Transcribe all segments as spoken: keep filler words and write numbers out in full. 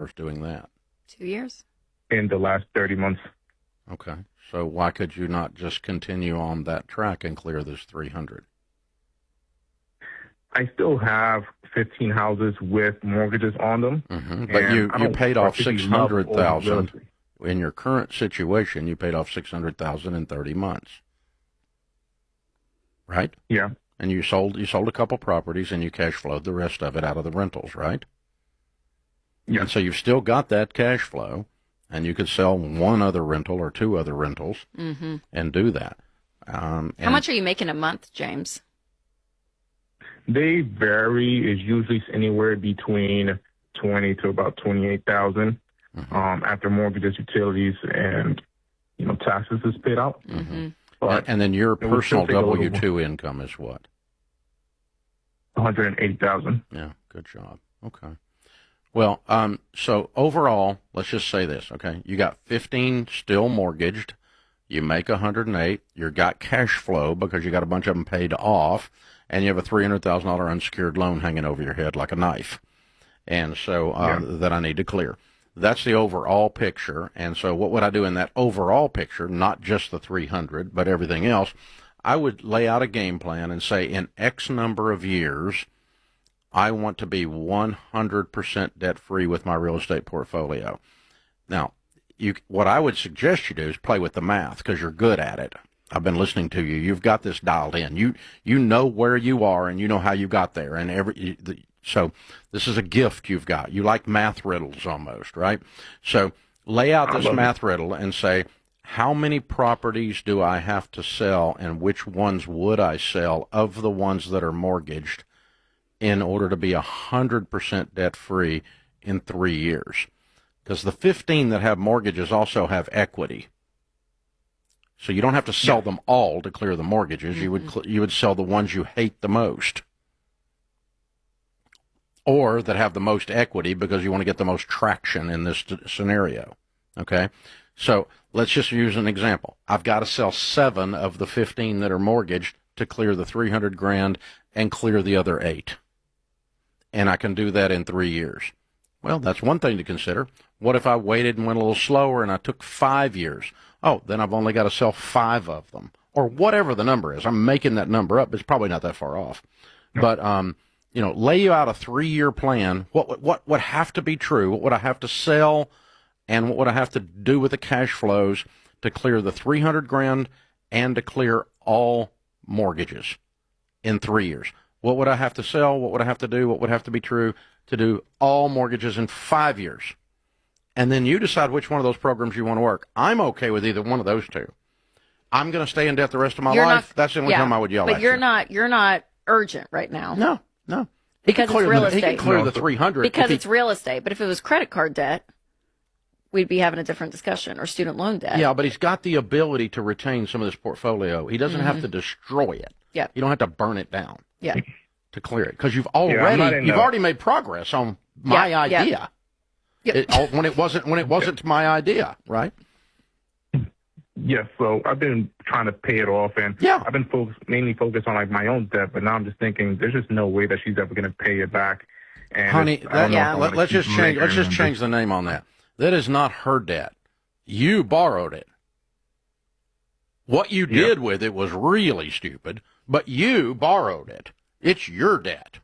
hours doing that? Two years. In the last thirty months. Okay. So why could you not just continue on that track and clear this three hundred? I still have fifteen houses with mortgages on them. Mm-hmm. But you, you paid off six hundred thousand dollars. In your current situation, you paid off six hundred thousand dollars in thirty months. Right? Yeah. And you sold you sold a couple properties and you cash flowed the rest of it out of the rentals, right? Yeah. And so you've still got that cash flow, and you could sell one other rental or two other rentals mm-hmm. and do that. Um, How much are you making a month, James? They vary. It's usually anywhere between twenty to about twenty-eight thousand. Mm-hmm. Um, after mortgages, utilities, and you know taxes is paid out. Mm-hmm. But and then your personal W two income is what? One hundred eighty thousand. Yeah, good job. Okay. Well, um, so overall, let's just say this, okay? You got fifteen still mortgaged. You make one hundred eight. You got cash flow because you got a bunch of them paid off, and you have a three hundred thousand dollars unsecured loan hanging over your head like a knife. And so uh, yeah. that I need to clear. That's the overall picture. And so what would I do in that overall picture, not just the three hundred, but everything else? I would lay out a game plan and say in X number of years, I want to be one hundred percent debt-free with my real estate portfolio. Now, you, what I would suggest you do is play with the math because you're good at it. I've been listening to you. You've got this dialed in. You you know where you are and you know how you got there. And every the, so this is a gift you've got. You like math riddles almost, right? So lay out this math riddle and say, how many properties do I have to sell and which ones would I sell of the ones that are mortgaged in order to be one hundred percent debt-free in three years? Because the fifteen that have mortgages also have equity. So you don't have to sell yeah. them all to clear the mortgages. Mm-hmm. You would you would sell the ones you hate the most, or that have the most equity because you want to get the most traction in this scenario. Okay, so let's just use an example. I've got to sell seven of the fifteen that are mortgaged to clear the three hundred grand and clear the other eight, and I can do that in three years. Well, that's one thing to consider. What if I waited and went a little slower and I took five years? Oh, then I've only got to sell five of them, or whatever the number is. I'm making that number up. It's probably not that far off. But, um, you know, lay you out a three-year plan. What, what would have to be true? What would I have to sell? And what would I have to do with the cash flows to clear the three hundred grand and to clear all mortgages in three years? What would I have to sell? What would I have to do? What would have to be true to do all mortgages in five years? And then you decide which one of those programs you want to work. I'm okay with either one of those two. I'm going to stay in debt the rest of my you're life. Not, That's the only yeah, time I would yell but at you're you. not you're not urgent right now. No, no. Because it's real the, estate. He can clear the three hundred. Because he, it's real estate. But if it was credit card debt, we'd be having a different discussion, or student loan debt. Yeah, but he's got the ability to retain some of this portfolio. He doesn't mm-hmm. have to destroy it. Yeah. You don't have to burn it down. Yeah. To clear it, because you've already yeah, you've the... already made progress on my yeah, idea. Yeah. Yep. It, when it wasn't when it wasn't my idea, right? Yes. So I've been trying to pay it off, and yeah. I've been focused, mainly focused on like my own debt. But now I'm just thinking, there's just no way that she's ever going to pay it back. And honey, that, yeah. let, let's just change. Let's just change the name on that. That is not her debt. You borrowed it. What you did yeah. with it was really stupid, but you borrowed it. It's your debt.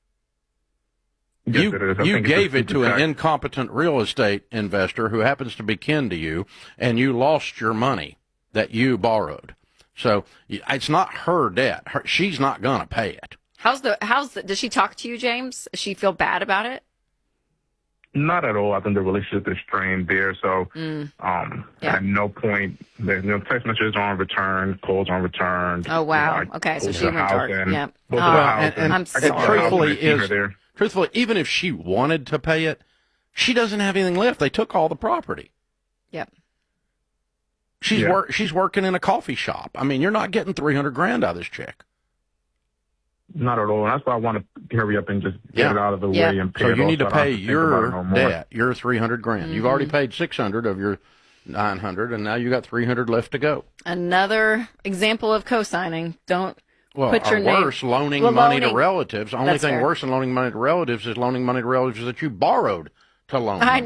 Yes, you it is. you gave it to tax. an incompetent real estate investor who happens to be kin to you, and you lost your money that you borrowed. So it's not her debt. Her, she's not going to pay it. How's the how's the, does she talk to you, James? Does she feel bad about it? Not at all. I think the relationship is strained there. So mm. um, yeah. at no point, there's no text messages on return, calls on return. Oh, wow. You know, okay, so she went dark. Yeah. Oh, and, and I'm sorry. Truthfully, is, truthfully, even if she wanted to pay it, she doesn't have anything left. They took all the property. Yep. She's yeah. work. She's working in a coffee shop. I mean, you're not getting three hundred grand out of this chick. Not at all. And that's why I want to hurry up and just get yeah. it out of the yeah. way and pay so it you off. need to so pay to your no debt, your three hundred grand. Mm-hmm. You've already paid six hundred of your nine hundred, and now you got three hundred left to go. Another example of co-signing. Don't well, put your or name. worse, loaning well, money loaning. to relatives. The only That's thing fair. worse than loaning money to relatives is loaning money to relatives that you borrowed to loan. I them.